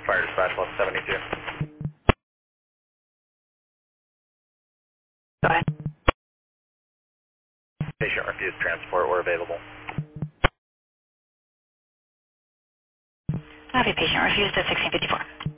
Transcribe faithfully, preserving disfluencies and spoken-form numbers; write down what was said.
Fire dispatch one seventy-two. Go ahead. Patient refused transport where available. I have a patient refused at sixteen fifty-four.